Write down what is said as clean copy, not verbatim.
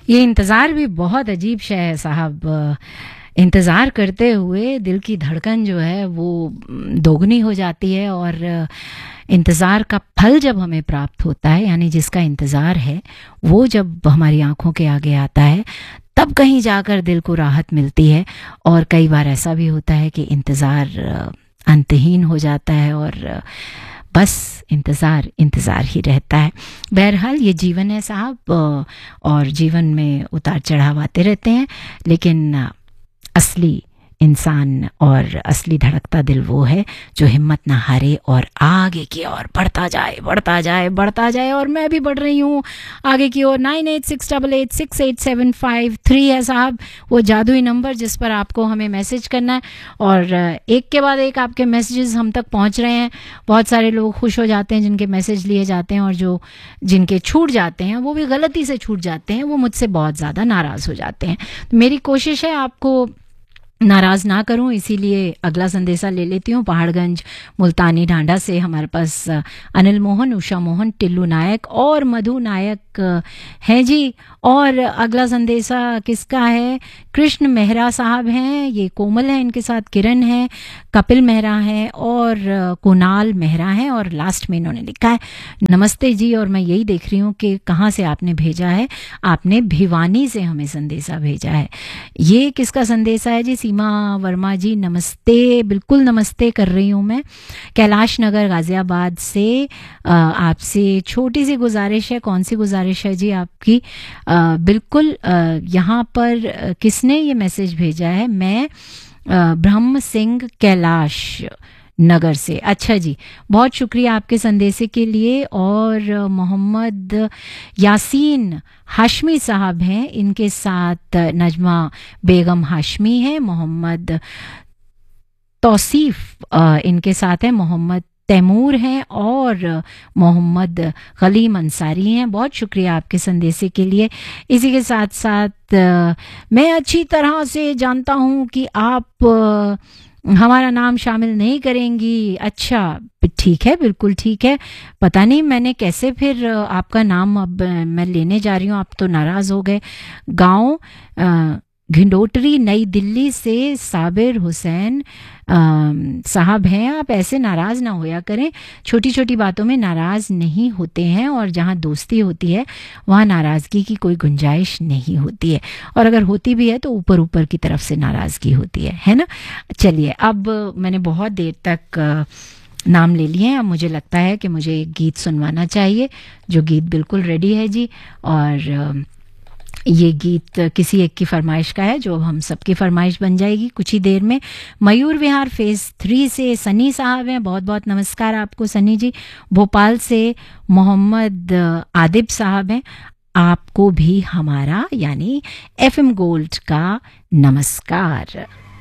ये इंतज़ार भी बहुत अजीब शय है साहब। इंतज़ार करते हुए दिल की धड़कन जो है वो दोगुनी हो जाती है, और इंतज़ार का फल जब हमें प्राप्त होता है, यानी जिसका इंतज़ार है वो जब हमारी आंखों के आगे आता है, तब कहीं जाकर दिल को राहत मिलती है। और कई बार ऐसा भी होता है कि इंतज़ार अंतहीन हो जाता है और बस इंतज़ार इंतज़ार ही रहता है। बहरहाल ये जीवन है साहब, और जीवन में उतार चढ़ाव आते रहते हैं, लेकिन असली इंसान और असली धड़कता दिल वो है जो हिम्मत ना हारे और आगे की ओर बढ़ता जाए, बढ़ता जाए, बढ़ता जाए। और मैं भी बढ़ रही हूँ आगे की ओर। 9868868753 है साहब वो जादुई नंबर जिस पर आपको हमें मैसेज करना है, और एक के बाद एक आपके मैसेजेस हम तक पहुँच रहे हैं। बहुत सारे लोग खुश हो जाते हैं जिनके मैसेज लिए जाते हैं, और जिनके छूट जाते हैं वो भी गलती से छूट जाते हैं, वो मुझसे बहुत ज़्यादा नाराज़ हो जाते हैं। तो मेरी कोशिश है आपको नाराज़ ना करूं, इसीलिए अगला संदेशा ले लेती हूं। पहाड़गंज मुल्तानी ढांढा से हमारे पास अनिल मोहन, उषा मोहन, टिल्लू नायक और मधु नायक हैं जी। और अगला संदेशा किसका है? कृष्ण मेहरा साहब हैं, ये कोमल हैं, इनके साथ किरण है, कपिल मेहरा हैं और कुणाल मेहरा हैं। और लास्ट में इन्होंने लिखा है नमस्ते जी। और मैं यही देख रही हूँ कि कहाँ से आपने भेजा है। आपने भिवानी से हमें संदेशा भेजा है। ये किसका संदेशा है जी? सीमा वर्मा जी नमस्ते, बिल्कुल नमस्ते कर रही हूँ मैं। कैलाश नगर गाजियाबाद से आपसे छोटी सी गुजारिश है। कौन सी गुजारिश है जी आपकी? बिल्कुल यहाँ पर किसने ये मैसेज भेजा है? मैं ब्रह्म सिंह कैलाश नगर से। अच्छा जी, बहुत शुक्रिया आपके संदेशे के लिए। और मोहम्मद यासीन हाशमी साहब हैं, इनके साथ नजमा बेगम हाशमी है, मोहम्मद तौसीफ इनके साथ है, मोहम्मद तैमूर हैं और मोहम्मद गलीम अंसारी हैं। बहुत शुक्रिया आपके संदेशे के लिए। इसी के साथ साथ मैं अच्छी तरह से जानता हूँ कि आप हमारा नाम शामिल नहीं करेंगी। अच्छा ठीक है, बिल्कुल ठीक है। पता नहीं मैंने कैसे फिर आपका नाम अब मैं लेने जा रही हूँ, आप तो नाराज़ हो गए। गाँव घिंडोटरी नई दिल्ली से साबिर हुसैन साहब हैं। आप ऐसे नाराज़ ना होया करें, छोटी छोटी बातों में नाराज़ नहीं होते हैं, और जहाँ दोस्ती होती है वहाँ नाराज़गी की कोई गुंजाइश नहीं होती है, और अगर होती भी है तो ऊपर ऊपर की तरफ से नाराज़गी होती है ना। चलिए, अब मैंने बहुत देर तक नाम ले लिए हैं, अब मुझे लगता है कि मुझे एक गीत सुनवाना चाहिए, जो गीत बिल्कुल रेडी है जी। और ये गीत किसी एक की फरमाइश का है, जो हम सबकी फरमाइश बन जाएगी कुछ ही देर में। मयूर विहार फेज 3 से सनी साहब हैं, बहुत बहुत नमस्कार आपको सनी जी। भोपाल से मोहम्मद आदिब साहब हैं, आपको भी हमारा यानी FM गोल्ड का नमस्कार।